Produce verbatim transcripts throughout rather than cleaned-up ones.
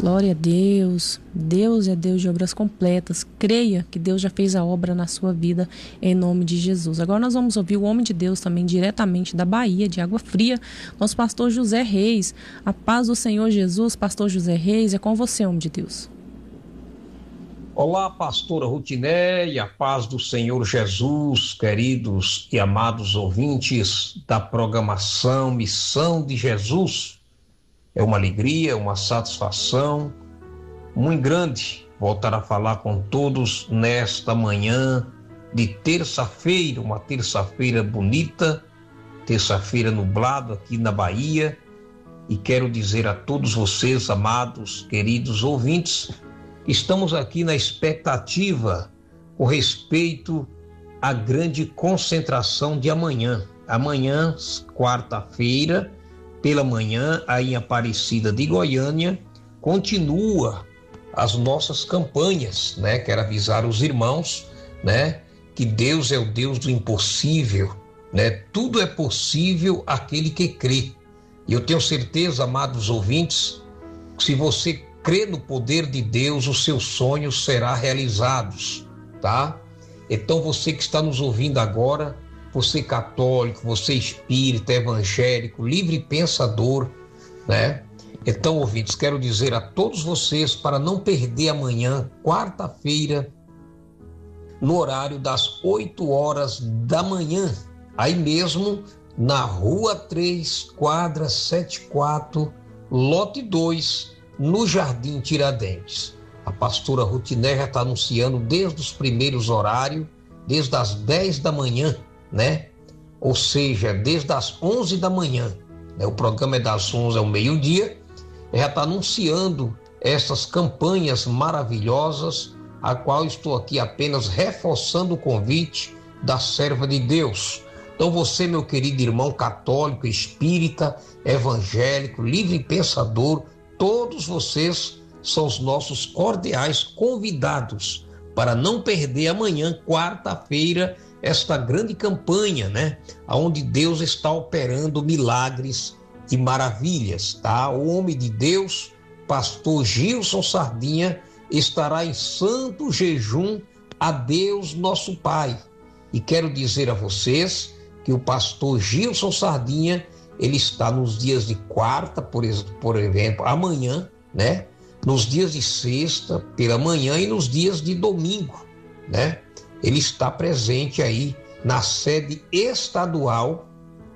Glória a Deus. Deus é Deus de obras completas. Creia que Deus já fez a obra na sua vida, em nome de Jesus. Agora nós vamos ouvir o homem de Deus também, diretamente da Bahia, de Água Fria, nosso pastor José Reis. A paz do Senhor Jesus, pastor José Reis, é com você, homem de Deus. Olá, pastora Rutiné, e a paz do Senhor Jesus, queridos e amados ouvintes da programação Missão de Jesus. É uma alegria, uma satisfação muito grande voltar a falar com todos nesta manhã de terça-feira, uma terça-feira bonita, terça-feira nublado aqui na Bahia, e quero dizer a todos vocês, amados, queridos ouvintes, estamos aqui na expectativa com respeito à grande concentração de amanhã. Amanhã, quarta-feira, pela manhã, aí em Aparecida de Goiânia, continua as nossas campanhas, né? Quero avisar os irmãos, né? Que Deus é o Deus do impossível, né? Tudo é possível àquele que crê. E eu tenho certeza, amados ouvintes, que se você crê no poder de Deus, os seus sonhos serão realizados, tá? Então você que está nos ouvindo agora, você católico, você espírita, evangélico, livre pensador, né? Então, ouvintes, quero dizer a todos vocês para não perder amanhã, quarta-feira, no horário das oito horas da manhã, aí mesmo na Rua três, quadra setenta e quatro, lote dois, no Jardim Tiradentes. A pastora Rutiné já está anunciando desde os primeiros horários, desde as dez da manhã, né? Ou seja, desde as onze da manhã, né? O programa é das onze ao meio-dia, já está anunciando essas campanhas maravilhosas, a qual estou aqui apenas reforçando o convite da serva de Deus. Então você, meu querido irmão católico, espírita, evangélico, livre pensador, todos vocês são os nossos cordiais convidados para não perder amanhã, quarta-feira, esta grande campanha, né? Onde Deus está operando milagres e maravilhas, tá? O homem de Deus, pastor Gilson Sardinha, estará em santo jejum a Deus nosso Pai. E quero dizer a vocês que o pastor Gilson Sardinha, ele está nos dias de quarta, por, por exemplo, amanhã, né? Nos dias de sexta, pela manhã, e nos dias de domingo, né? Ele está presente aí na sede estadual,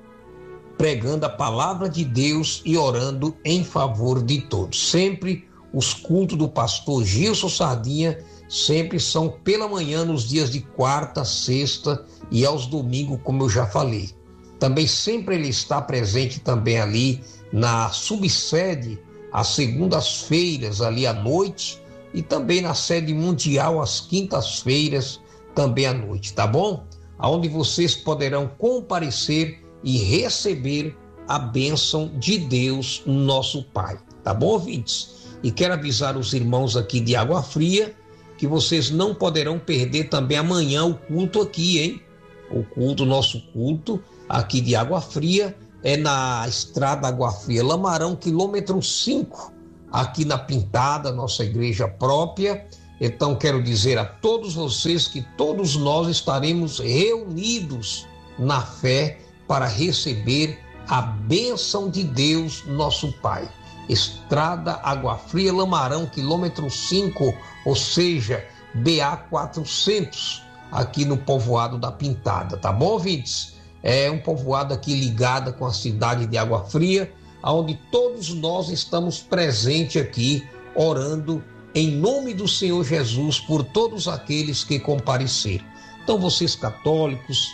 pregando a palavra de Deus e orando em favor de todos. Sempre os cultos do pastor Gilson Sardinha sempre são pela manhã nos dias de quarta, sexta e aos domingos, como eu já falei. Também sempre ele está presente também ali na subsede às segundas-feiras ali à noite e também na sede mundial às quintas-feiras também à noite, tá bom? Aonde vocês poderão comparecer e receber a bênção de Deus, nosso Pai, tá bom, ouvintes? E quero avisar os irmãos aqui de Água Fria que vocês não poderão perder também amanhã o culto aqui, hein? O culto, nosso culto aqui de Água Fria é na estrada Água Fria Lamarão, quilômetro cinco, aqui na Pintada, nossa igreja própria. Então quero dizer a todos vocês que todos nós estaremos reunidos na fé para receber a bênção de Deus, nosso Pai. Estrada Água Fria Lamarão, quilômetro cinco, ou seja, B A quatrocentos, aqui no povoado da Pintada, tá bom, ouvintes? É um povoado aqui ligado com a cidade de Água Fria, onde todos nós estamos presentes aqui, orando em nome do Senhor Jesus por todos aqueles que compareceram. Então vocês católicos,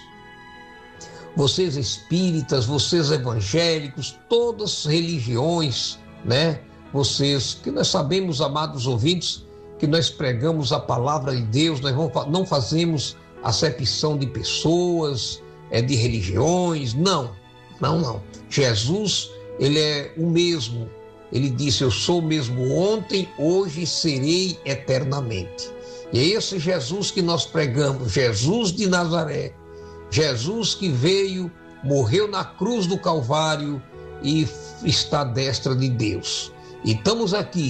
vocês espíritas, vocês evangélicos, todas as religiões, né? Vocês que nós sabemos, amados ouvintes, que nós pregamos a palavra de Deus, nós não fazemos acepção de pessoas, é de religiões, não, não, não. Jesus, ele é o mesmo. Ele disse: eu sou o mesmo ontem, hoje e serei eternamente. E é esse Jesus que nós pregamos, Jesus de Nazaré, Jesus que veio, morreu na cruz do Calvário e está à destra de Deus. E estamos aqui,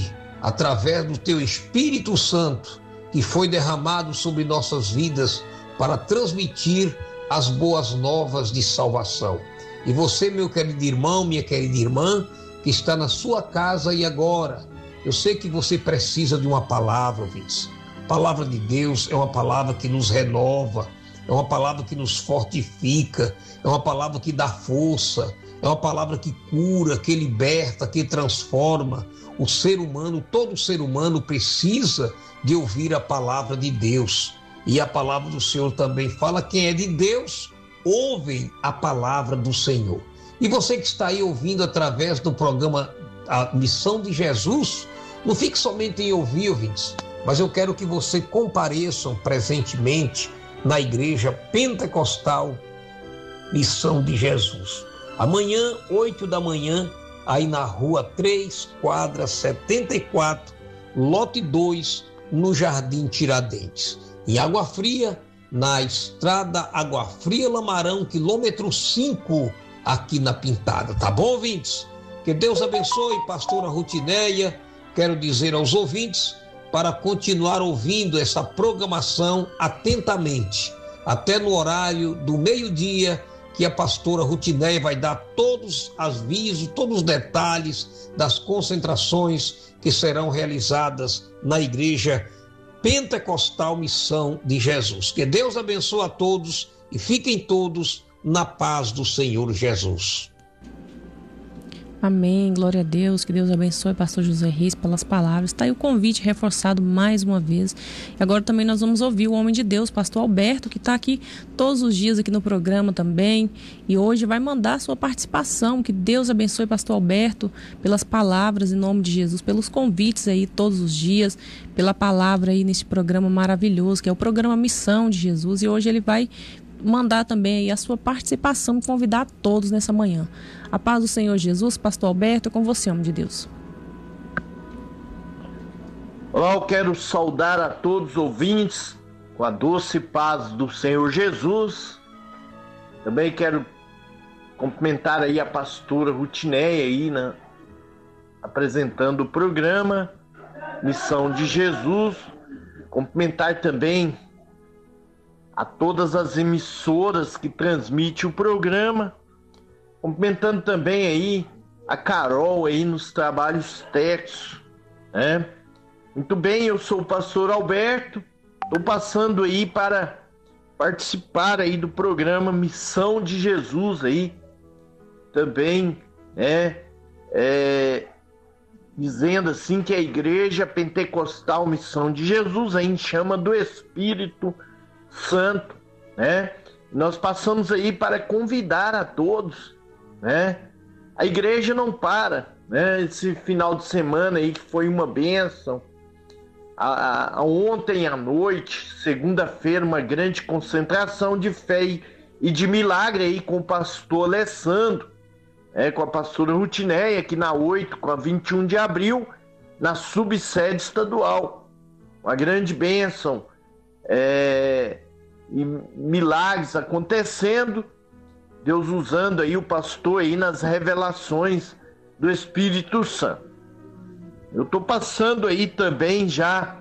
através do teu Espírito Santo, que foi derramado sobre nossas vidas para transmitir as boas novas de salvação. E você, meu querido irmão, minha querida irmã, que está na sua casa e agora, eu sei que você precisa de uma palavra, ouvintes. A palavra de Deus é uma palavra que nos renova, é uma palavra que nos fortifica, é uma palavra que dá força, é uma palavra que cura, que liberta, que transforma. O ser humano, todo ser humano precisa de ouvir a palavra de Deus. E a palavra do Senhor também fala: quem é de Deus, ouvem a palavra do Senhor. E você que está aí ouvindo através do programa A Missão de Jesus, não fique somente em ouvir, ouvintes, mas eu quero que você compareçam presentemente na Igreja Pentecostal Missão de Jesus. Amanhã, oito da manhã, aí na rua três, quadra setenta e quatro, lote dois, no Jardim Tiradentes. Em Água Fria, na estrada Água Fria Lamarão, quilômetro cinco, aqui na Pintada. Tá bom, ouvintes? Que Deus abençoe, pastora Rutineia. Quero dizer aos ouvintes para continuar ouvindo essa programação atentamente, até no horário do meio-dia, que a pastora Rutineia vai dar todos os avisos, todos os detalhes das concentrações que serão realizadas na Igreja Pentecostal Missão de Jesus. Que Deus abençoe a todos e fiquem todos na paz do Senhor Jesus. Amém, glória a Deus, que Deus abençoe pastor José Reis pelas palavras. Está aí o convite reforçado mais uma vez. E agora também nós vamos ouvir o homem de Deus, pastor Alberto, que está aqui todos os dias aqui no programa também. E hoje vai mandar a sua participação. Que Deus abençoe pastor Alberto pelas palavras em nome de Jesus, pelos convites aí todos os dias, pela palavra aí nesse programa maravilhoso, que é o programa Missão de Jesus. E hoje ele vai mandar também aí a sua participação e convidar a todos nessa manhã. A paz do Senhor Jesus, pastor Alberto, é com você, homem de Deus. Olá, eu quero saudar a todos os ouvintes com a doce paz do Senhor Jesus. Também quero cumprimentar aí a pastora Rutineia aí, né, apresentando o programa Missão de Jesus. Cumprimentar também a todas as emissoras que transmitem o programa, cumprimentando também aí a Carol aí nos trabalhos técnicos, né? Muito bem, eu sou o pastor Alberto, estou passando aí para participar aí do programa Missão de Jesus aí, também, né, é, dizendo assim que a Igreja Pentecostal Missão de Jesus aí chama do Espírito Santo, né? Nós passamos aí para convidar a todos, né? A igreja não para, né? Esse final de semana aí que foi uma bênção. A, a, ontem à noite, segunda-feira, uma grande concentração de fé e de milagre aí com o pastor Alessandro, né? Com a pastora Rutineia, aqui na oito, com a vinte e um de abril, na subsede estadual. Uma grande bênção. É, e milagres acontecendo, Deus usando aí o pastor aí nas revelações do Espírito Santo. Eu estou passando aí também já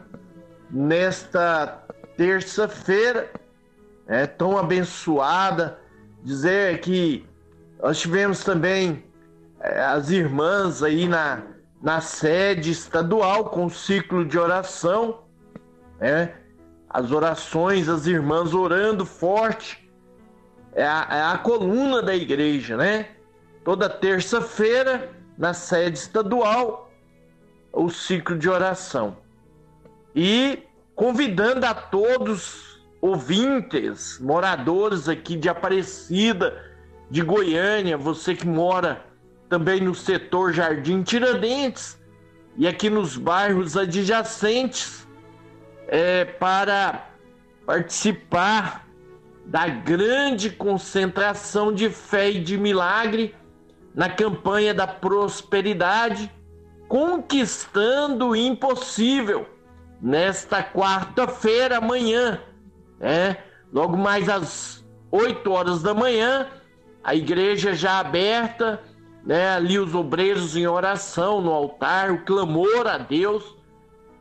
nesta terça-feira, é, tão abençoada, dizer que nós tivemos também é, as irmãs aí na, na sede estadual com ciclo de oração, né? As orações, as irmãs orando forte, é a, é a coluna da igreja, né? Toda terça-feira, na sede estadual, o ciclo de oração. E convidando a todos ouvintes, moradores aqui de Aparecida, de Goiânia, você que mora também no setor Jardim Tiradentes e aqui nos bairros adjacentes, É, para participar da grande concentração de fé e de milagre na campanha da prosperidade, conquistando o impossível, nesta quarta-feira, amanhã, né? Logo mais às oito horas da manhã, a igreja já aberta, né? Ali os obreiros em oração no altar, o clamor a Deus,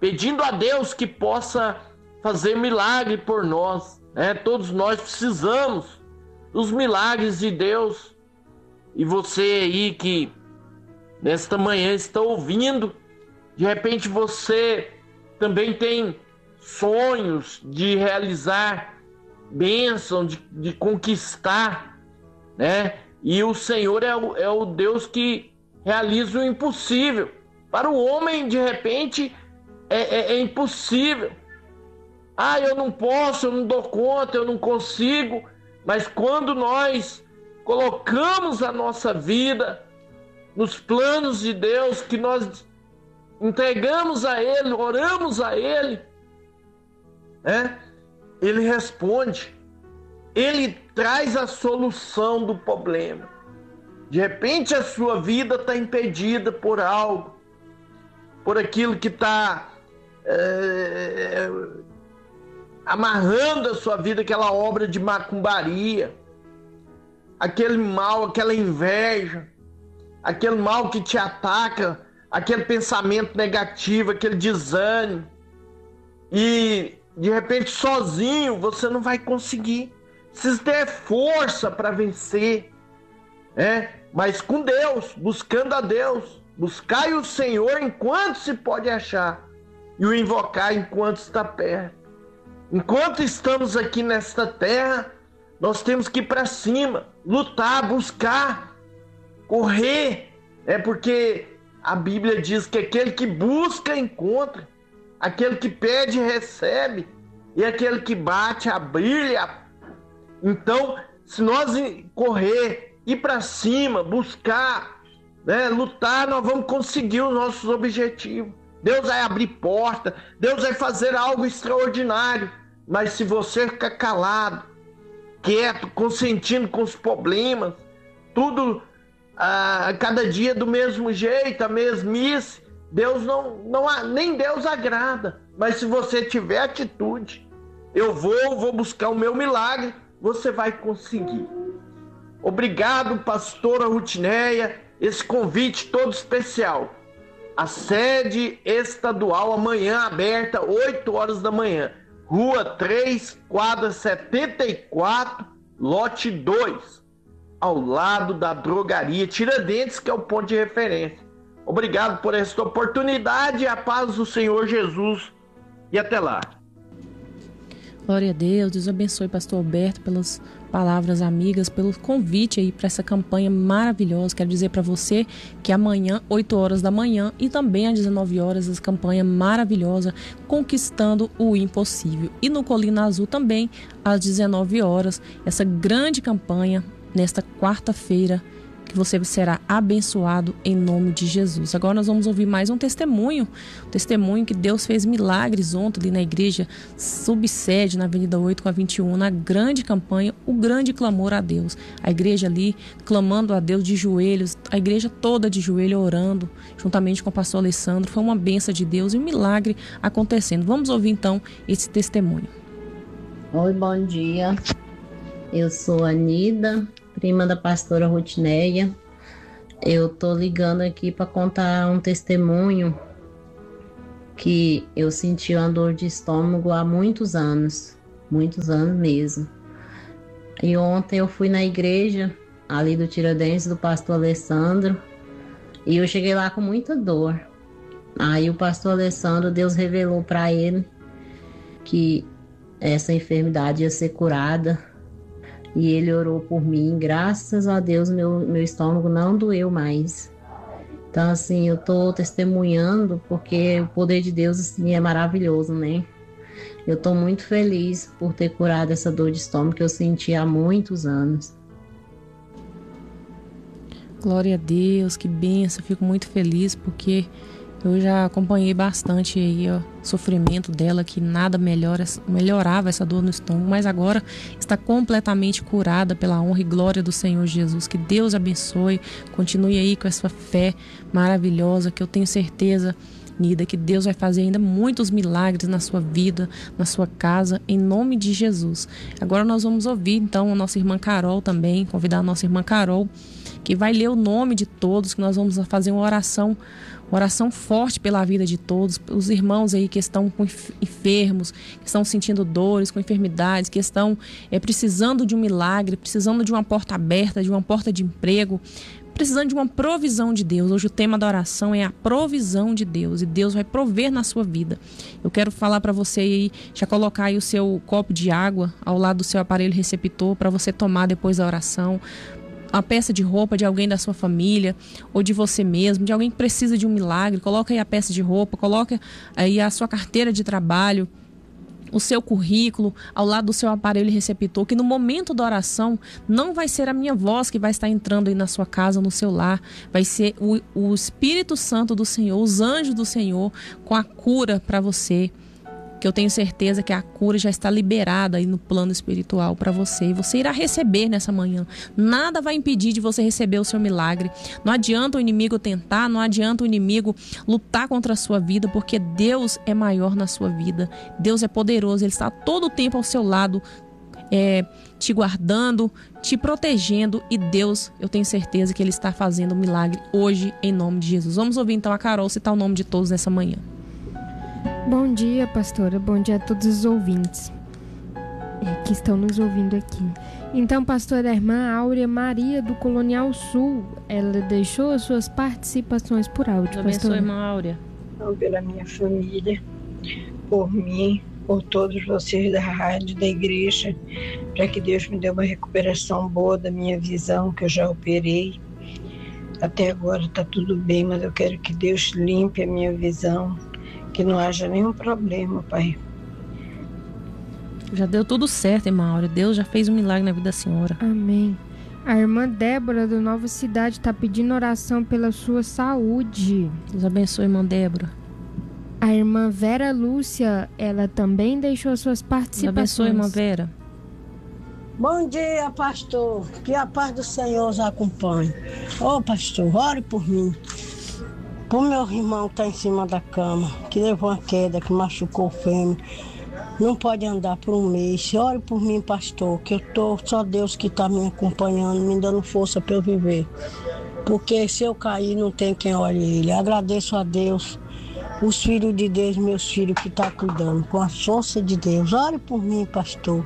pedindo a Deus que possa fazer milagre por nós, né? Todos nós precisamos dos milagres de Deus. E você aí que nesta manhã está ouvindo, de repente você também tem sonhos de realizar bênção, de, de conquistar, né? E o Senhor é o, é o Deus que realiza o impossível. Para o homem, de repente, é, é, é impossível. Ah, eu não posso, eu não dou conta, eu não consigo. Mas quando nós colocamos a nossa vida nos planos de Deus, que nós entregamos a Ele, oramos a Ele, né? Ele responde, Ele traz a solução do problema. De repente a sua vida está impedida por algo, por aquilo que está é, amarrando a sua vida, aquela obra de macumbaria, aquele mal, aquela inveja, aquele mal que te ataca, aquele pensamento negativo, aquele desânimo. E de repente sozinho você não vai conseguir. Precisa ter força para vencer, né? Mas com Deus, buscando a Deus. Buscai o Senhor enquanto se pode achar e o invocar enquanto está perto. Enquanto estamos aqui nesta terra, nós temos que ir para cima, lutar, buscar, correr. É porque a Bíblia diz que aquele que busca, encontra. Aquele que pede, recebe. E aquele que bate, abrir-lhe. Então, se nós correr, ir para cima, buscar, né, lutar, nós vamos conseguir os nossos objetivos. Deus vai abrir porta, Deus vai fazer algo extraordinário. Mas se você ficar calado, quieto, consentindo com os problemas, tudo a cada dia do mesmo jeito, a mesmice, Deus não, não, nem Deus agrada. Mas se você tiver atitude, eu vou, vou buscar o meu milagre, você vai conseguir. Obrigado, pastora Rutineia, esse convite todo especial. A sede estadual amanhã aberta, oito horas da manhã. Rua três, quadra setenta e quatro, lote dois. Ao lado da drogaria Tiradentes, que é o ponto de referência. Obrigado por esta oportunidade, a paz do Senhor Jesus e até lá. Glória a Deus, Deus abençoe pastor Alberto pelas palavras amigas, pelo convite aí para essa campanha maravilhosa. Quero dizer para você que amanhã, oito horas da manhã e também às dezenove horas, essa campanha maravilhosa, Conquistando o Impossível. E no Colina Azul também, às dezenove horas, essa grande campanha nesta quarta-feira, que você será abençoado em nome de Jesus. Agora nós vamos ouvir mais um testemunho, um testemunho que Deus fez milagres ontem ali na igreja subsede, na Avenida oito com a vinte e um, na grande campanha, o grande clamor a Deus. A igreja ali clamando a Deus de joelhos, a igreja toda de joelho orando, juntamente com o pastor Alessandro. Foi uma bênção de Deus e um milagre acontecendo. Vamos ouvir então esse testemunho. Oi, bom dia. Eu sou a Nida, prima da pastora Rutineia. Eu tô ligando aqui para contar um testemunho que eu senti uma dor de estômago há muitos anos, muitos anos mesmo. E ontem eu fui na igreja ali do Tiradentes, do pastor Alessandro, e eu cheguei lá com muita dor. Aí o pastor Alessandro, Deus revelou para ele que essa enfermidade ia ser curada. E ele orou por mim, graças a Deus meu, meu estômago não doeu mais. Então assim, eu tô testemunhando porque o poder de Deus assim, é maravilhoso, né? Eu tô muito feliz por ter curado essa dor de estômago que eu senti há muitos anos. Glória a Deus, que bênção, fico muito feliz porque eu já acompanhei bastante aí, ó, o sofrimento dela, que nada melhora, melhorava essa dor no estômago, mas agora está completamente curada pela honra e glória do Senhor Jesus. Que Deus abençoe, continue aí com essa fé maravilhosa, que eu tenho certeza, Nida, que Deus vai fazer ainda muitos milagres na sua vida, na sua casa, em nome de Jesus. Agora nós vamos ouvir então a nossa irmã Carol também, convidar a nossa irmã Carol, que vai ler o nome de todos, que nós vamos fazer uma oração Oração forte pela vida de todos, os irmãos aí que estão com enfermos, que estão sentindo dores, com enfermidades, que estão é, precisando de um milagre, precisando de uma porta aberta, de uma porta de emprego, precisando de uma provisão de Deus. Hoje o tema da oração é a provisão de Deus, e Deus vai prover na sua vida. Eu quero falar para você aí, já colocar aí o seu copo de água ao lado do seu aparelho receptor para você tomar depois da oração. Uma peça de roupa de alguém da sua família ou de você mesmo, de alguém que precisa de um milagre, coloca aí a peça de roupa, coloca aí a sua carteira de trabalho, o seu currículo ao lado do seu aparelho receptor, que no momento da oração não vai ser a minha voz que vai estar entrando aí na sua casa, no seu lar, vai ser o, o Espírito Santo do Senhor, os anjos do Senhor com a cura para você, que eu tenho certeza que a cura já está liberada aí no plano espiritual para você, e você irá receber nessa manhã. Nada vai impedir de você receber o seu milagre. Não adianta o inimigo tentar, não adianta o inimigo lutar contra a sua vida, porque Deus é maior na sua vida. Deus é poderoso, Ele está todo o tempo ao seu lado, é, te guardando, te protegendo, e Deus, eu tenho certeza que Ele está fazendo um milagre hoje em nome de Jesus. Vamos ouvir então a Carol citar o nome de todos nessa manhã. Bom dia, pastora. Bom dia a todos os ouvintes é, que estão nos ouvindo aqui. Então, pastora, a irmã Áurea Maria, do Colonial Sul, ela deixou as suas participações por áudio. Deus abençoe, irmã Áurea. Então, pela minha família, por mim, por todos vocês da rádio, da igreja, para que Deus me dê uma recuperação boa da minha visão, que eu já operei. Até agora está tudo bem, mas eu quero que Deus limpe a minha visão, que não haja nenhum problema, Pai. Já deu tudo certo, irmã Áurea. Deus já fez um milagre na vida da senhora. Amém. A irmã Débora, do Nova Cidade, está pedindo oração pela sua saúde. Deus abençoe, irmã Débora. A irmã Vera Lúcia, ela também deixou suas participações. Deus abençoe, irmã Vera. Bom dia, pastor. Que a paz do Senhor os acompanhe. Ô, oh, pastor, ore por mim. Por meu irmão que está em cima da cama, que levou uma queda, que machucou o fêmur, não pode andar por um mês. Ore por mim, pastor, que eu tô, só Deus que está me acompanhando, me dando força para eu viver. Porque se eu cair, não tem quem olhe ele. Agradeço a Deus, os filhos de Deus, meus filhos que estão tá cuidando, com a força de Deus. Ore por mim, pastor.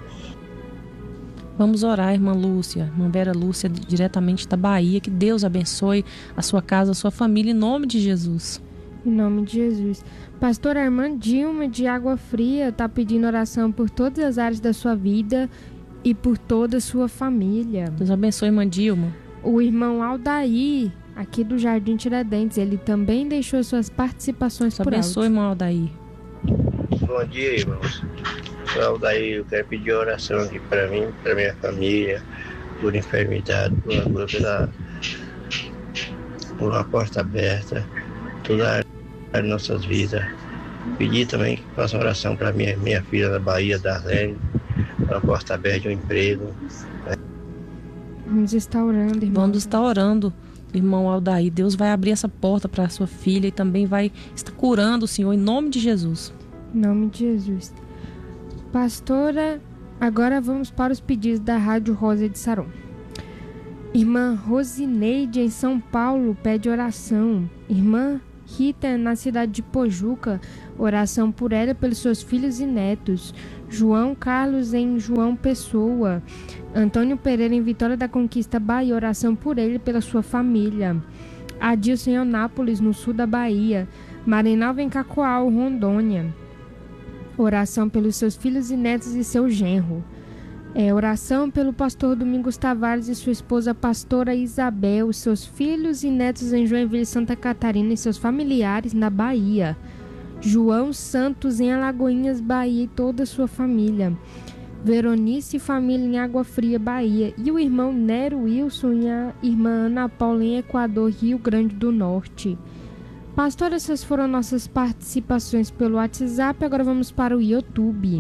Vamos orar, irmã Lúcia, irmã Vera Lúcia, diretamente da Bahia. Que Deus abençoe a sua casa, a sua família, em nome de Jesus. Em nome de Jesus. Pastora, a irmã Dilma, de Água Fria, está pedindo oração por todas as áreas da sua vida e por toda a sua família. Deus abençoe, irmã Dilma. O irmão Aldair, aqui do Jardim Tiradentes, ele também deixou suas participações Deus por áudio. abençoe, irmão Aldair. Bom dia, irmãos. Daí eu quero pedir oração aqui para mim, para minha família, por enfermidade, por uma, pela, por uma porta aberta, toda as nossas vidas. Pedir também que façam oração para minha, minha filha da Bahia, Darlene, para uma porta aberta, um emprego. Vamos estar orando, irmão. Vamos estar orando, irmão Aldair. Deus vai abrir essa porta para a sua filha e também vai estar curando o Senhor, em nome de Jesus. Em nome de Jesus. Pastora, agora vamos para os pedidos da Rádio Rosa de Saron. Irmã Rosineide, em São Paulo, pede oração. Irmã Rita, na cidade de Pojuca, oração por ela, pelos seus filhos e netos. João Carlos, em João Pessoa. Antônio Pereira, em Vitória da Conquista, Bahia, oração por ele e pela sua família. Adilson, em Anápolis, no sul da Bahia. Marinalva, em Cacoal, Rondônia. Oração pelos seus filhos e netos e seu genro. É, oração pelo pastor Domingos Tavares e sua esposa pastora Isabel, seus filhos e netos em Joinville, Santa Catarina e seus familiares na Bahia. João Santos, em Alagoinhas, Bahia, e toda a sua família. Veronice e família em Água Fria, Bahia. E o irmão Nero Wilson e a irmã Ana Paula em Equador, Rio Grande do Norte. Pastor, essas foram nossas participações pelo WhatsApp. Agora vamos para o YouTube.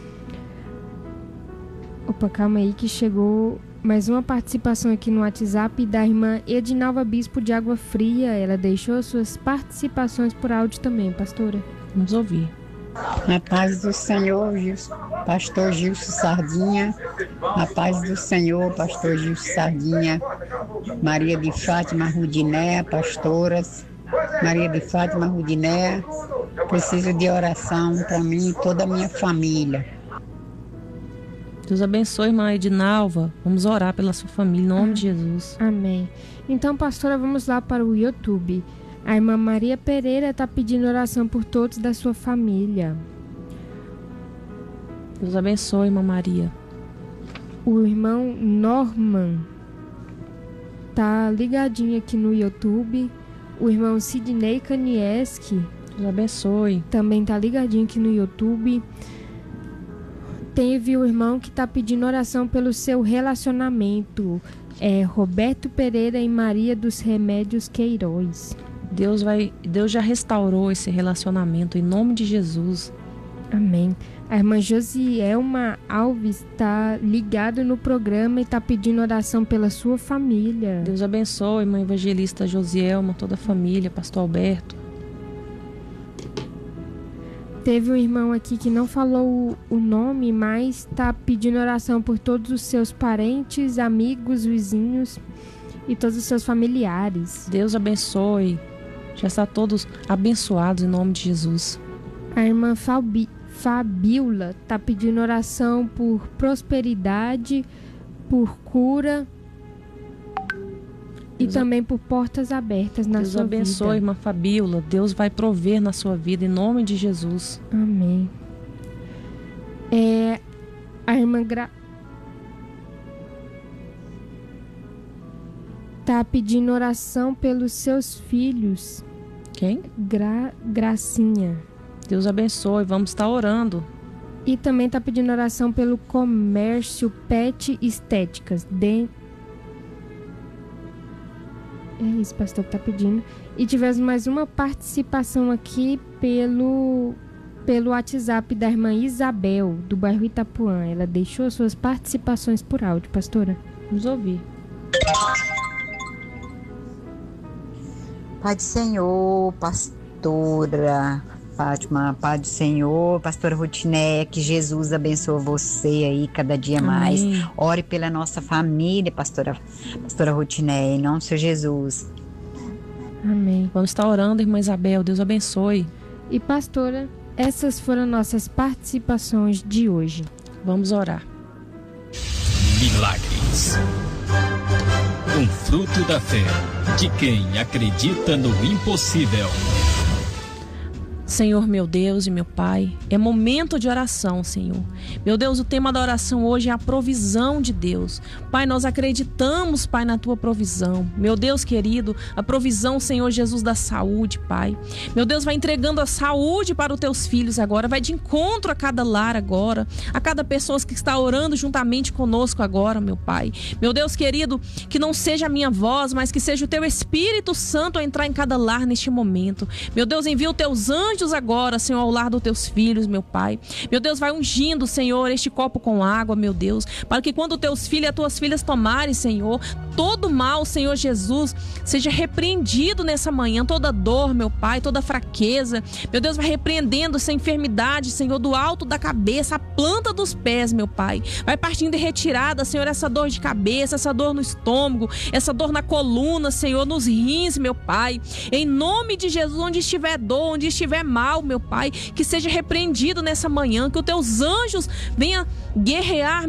Opa, calma aí que chegou mais uma participação aqui no WhatsApp da irmã Edinalva Bispo de Água Fria. Ela deixou suas participações por áudio também, pastora. Vamos ouvir. Na paz do Senhor, Gilson, pastor Gilson Sardinha. Na paz do Senhor, pastor Gilson Sardinha. Maria de Fátima Rudinéia, pastoras. Maria de Fátima Rudinéia. Preciso de oração para mim e toda a minha família. Deus abençoe, irmã Edinalva. Vamos orar pela sua família, em nome ah, de Jesus. Amém. Então, pastora, vamos lá para o YouTube. A irmã Maria Pereira está pedindo oração por todos da sua família. Deus abençoe, irmã Maria. O irmão Norman tá ligadinho aqui no YouTube. O irmão Sidney Kanieski, Deus abençoe, também tá ligadinho aqui no YouTube. Teve o irmão que tá pedindo oração pelo seu relacionamento, é Roberto Pereira e Maria dos Remédios Queiroz. Deus vai, Deus já restaurou esse relacionamento em nome de Jesus. Amém. A irmã Josielma Alves está ligada no programa e está pedindo oração pela sua família. Deus abençoe, irmã evangelista Josielma, toda a família, pastor Alberto. Teve um irmão aqui que não falou o, o nome, mas está pedindo oração por todos os seus parentes, amigos, vizinhos e todos os seus familiares. Deus abençoe. Já está todos abençoados em nome de Jesus. A irmã Fabi Fabiola está pedindo oração por prosperidade, por cura e Deus também por portas abertas na Deus sua vida. Deus abençoe, irmã Fabiola. Deus vai prover na sua vida em nome de Jesus. Amém. É, a irmã Gra... tá pedindo oração pelos seus filhos. Quem? Gra... Gracinha. Deus abençoe, vamos estar orando. E também está pedindo oração pelo comércio Pet Estéticas. De... É isso, pastor, que está pedindo. E tivemos mais uma participação aqui pelo, pelo WhatsApp da irmã Isabel, do bairro Itapuã. Ela deixou suas participações por áudio, pastora. Vamos ouvir. Pai do Senhor, pastora Fátima, Pai do Senhor, pastora Rutinéia, que Jesus abençoe você aí cada dia mais. Amém. Ore pela nossa família, pastora, pastora Rutinéia, em nome do Senhor Jesus. Amém. Vamos estar orando, irmã Isabel, Deus abençoe. E pastora, essas foram nossas participações de hoje. Vamos orar. Milagres. Um fruto da fé de quem acredita no impossível. Senhor, meu Deus e meu Pai, é momento de oração, Senhor. Meu Deus, o tema da oração hoje é a provisão de Deus. Pai, nós acreditamos, Pai, na Tua provisão. Meu Deus querido, a provisão, Senhor Jesus, da saúde, Pai. Meu Deus, vai entregando a saúde para os Teus filhos agora, vai de encontro a cada lar agora, a cada pessoa que está orando juntamente conosco agora, meu Pai. Meu Deus querido, que não seja a minha voz, mas que seja o Teu Espírito Santo a entrar em cada lar neste momento. Meu Deus, envia os Teus anjos agora, Senhor, ao lar dos Teus filhos, meu Pai. Meu Deus, vai ungindo, Senhor, este copo com água, meu Deus, para que quando Teus filhos e as Tuas filhas tomarem, Senhor, todo mal, Senhor Jesus, seja repreendido nessa manhã, toda dor, meu Pai, toda fraqueza. Meu Deus, vai repreendendo essa enfermidade, Senhor, do alto da cabeça, a planta dos pés, meu Pai. Vai partindo em retirada, Senhor, essa dor de cabeça, essa dor no estômago, essa dor na coluna, Senhor, nos rins, meu Pai. Em nome de Jesus, onde estiver dor, onde estiver mal, meu Pai, que seja repreendido nessa manhã, que os Teus anjos venham guerrear,